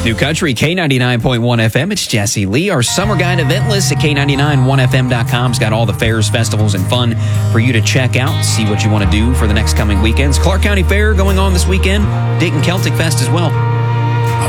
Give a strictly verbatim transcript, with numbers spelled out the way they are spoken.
New Country, K ninety-nine point one F M. It's Jesse Lee. Our summer guide event list at K ninety-nine one F M dot com's got all the fairs, festivals, and fun for you to check out. See what you want to do for the next coming weekends. Clark County Fair going on this weekend. Dayton Celtic Fest as well.